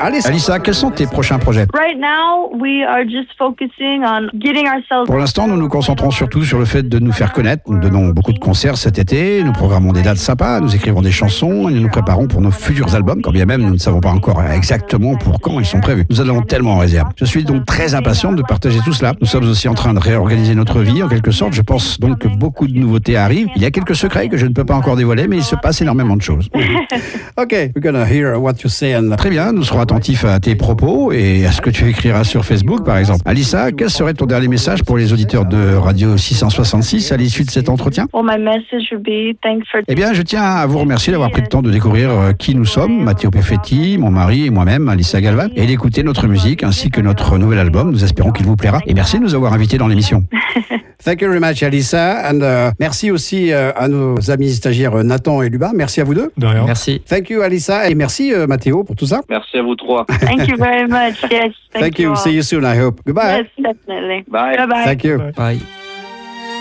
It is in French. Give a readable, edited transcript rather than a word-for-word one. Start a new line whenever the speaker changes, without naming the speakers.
Alissa, quels sont tes prochains projets?
Right now, we are just focusing on getting ourselves.
Pour l'instant, nous nous concentrons surtout sur le fait de nous faire connaître. Nous donnons beaucoup de concerts cet été, nous programmons des dates sympas, nous écrivons des chansons et nous nous préparons pour nos futurs albums, quand bien même nous ne savons pas encore exactement pour quand ils sont prévus. Nous en avons tellement en réserve. Je suis donc très impatiente de partager tout cela. Nous sommes aussi en train de réorganiser notre vie, en quelque sorte. Je pense donc que beaucoup de nouveautés arrivent. Il y a quelques secrets que je ne peux pas encore dévoiler, mais il se passe énormément de choses.
Ok, we're gonna hear what you say.
Très bien, nous serons attentifs à tes propos et à ce que tu écriras sur Facebook, par exemple. Alissa, quel serait ton dernier message pour les auditeurs de Radio 666 à l'issue de cet entretien?
Well, my message would be thanks for.
Eh bien, je tiens à vous remercier d'avoir pris le temps de découvrir qui nous sommes, Matteo Perfetti, mon mari et moi-même, Alissa Galvan, et d'écouter notre musique ainsi que notre nouvel album. Nous espérons qu'il vous plaira. Et merci de nous avoir invités dans l'émission.
Thank you very much, Alissa. And merci aussi à nos amis stagiaires Nathan et Lubin. Merci à vous deux.
De rien.
Merci.
Thank you, Alissa. Et merci, Matteo, pour tout ça.
Merci à vous trois.
Thank you very much. Yes.
Thank you.
all.
See you soon, I hope. Goodbye.
Yes, definitely.
Bye.
Bye-bye.
Thank you.
Bye.